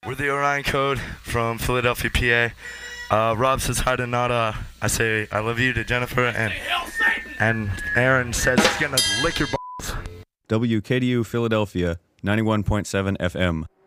We're the Orion Code from Philadelphia, PA. Rob says hi to Nada. I say I love you to Jennifer, and Aaron says he's gonna lick your balls. WKDU Philadelphia, 91.7 FM.